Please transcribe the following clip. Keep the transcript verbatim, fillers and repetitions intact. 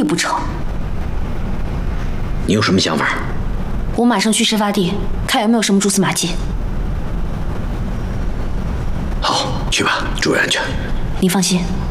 不成。 你有什么想法？ 我马上去事发地，看有没有什么蛛丝马迹。 好，去吧，注意安全。 你放心。